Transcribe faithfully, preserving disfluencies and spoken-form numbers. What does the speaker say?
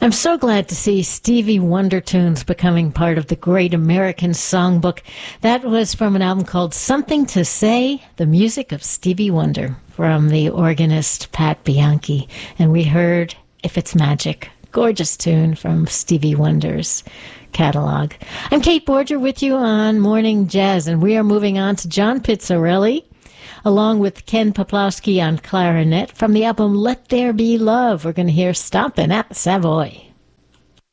I'm so glad to see Stevie Wonder tunes becoming part of the Great American Songbook. That was from an album called Something to Say, the music of Stevie Wonder, from the organist Pat Bianchi. And we heard If It's Magic, gorgeous tune from Stevie Wonder's catalog. I'm Kate Borger with you on Morning Jazz, and we are moving on to John Pizzarelli, along with Ken Poplowski on clarinet from the album Let There Be Love. We're going to hear Stompin' at the Savoy.